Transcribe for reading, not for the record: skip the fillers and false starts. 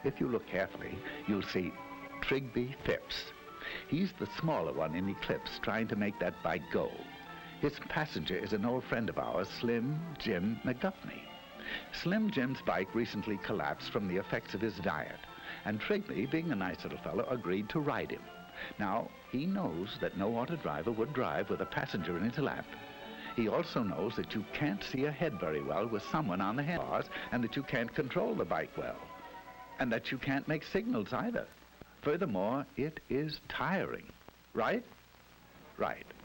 If you look carefully, you'll see Trigby Phipps. He's the smaller one in Eclipse, trying to make that bike go. His passenger is an old friend of ours, Slim Jim McGuffney. Slim Jim's bike recently collapsed from the effects of his diet, and Trigby, being a nice little fellow, agreed to ride him. Now, he knows that no auto driver would drive with a passenger in his lap. He also knows that you can't see ahead very well with someone on the handlebars, and that you can't control the bike well, and that you can't make signals either. Furthermore, it is tiring. Right? Right.